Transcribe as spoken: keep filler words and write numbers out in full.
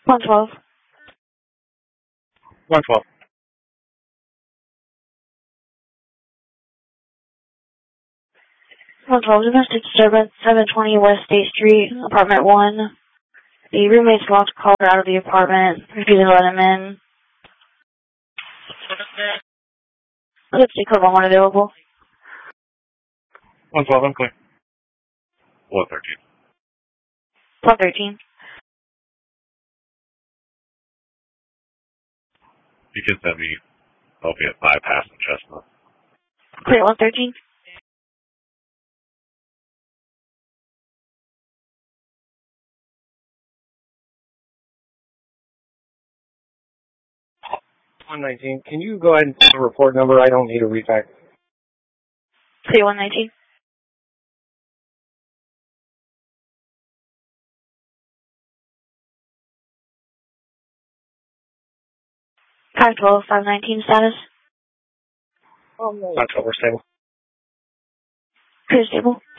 one twelve. one twelve. one twelve, domestic disturbance, seven twenty West State Street, apartment one. The roommate's locked caller out of the apartment, refusing to let him in. Let's see, code one available. one twelve, I'm clear. one thirteen. one thirteen. You can send me opiate bypass and chestnut. Clear one thirteen. one nineteen. Can you go ahead and put the report number? I don't need a repack. Clear one nineteen. five twelve, five nineteen status. October stable. Clear stable.